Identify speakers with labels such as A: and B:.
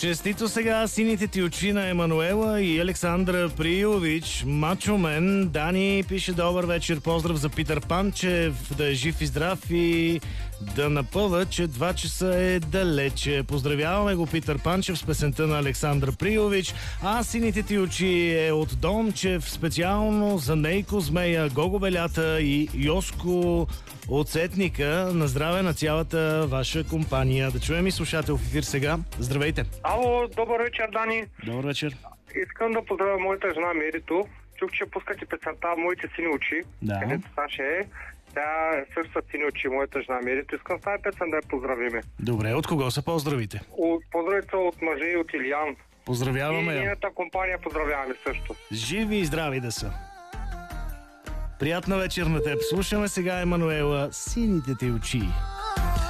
A: Честито сега сините ти очи на Емануела и Александра Приович. Мачо мен. Дани пише: добър вечер, поздрав за Питър Панчев, да е жив и здрав и да напъва, че 2 часа е далече. Поздравяваме го Питър Панчев с песента на Александра Приович. А сините ти очи е от Дончев, специално за Нейко Змея, Гого Белята и Йоско от Сетника. На здраве на цялата ваша компания. Да чуем и слушател в ефир сега. Здравейте!
B: Ало, добър вечер, Дани.
A: Добър вечер.
B: Искам да поздравя моята жена Мерито. Чух, че пускате песента "Моите сини очи",
A: Да.
B: където Саша е. Тя също са сини очи, моята жена Мерито. Искам с тази песен да я поздравиме.
A: Добре, от кого са поздравите?
B: Поздравите от мъже и от Илиян.
A: Поздравяваме
B: И
A: я.
B: нейната компания поздравяваме също.
A: Живи и здрави да са. Приятна вечер на теб. Слушаме сега Емануела, сините ти очи.